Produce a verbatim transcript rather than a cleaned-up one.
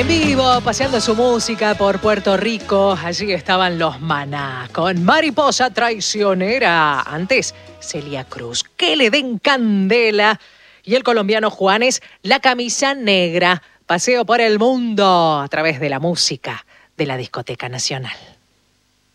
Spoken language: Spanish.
En vivo, paseando su música por Puerto Rico, allí estaban los Maná, con Mariposa Traicionera. Antes, Celia Cruz, que le den candela. Y el colombiano Juanes, La Camisa Negra. Paseo por el mundo a través de la música de la Discoteca Nacional.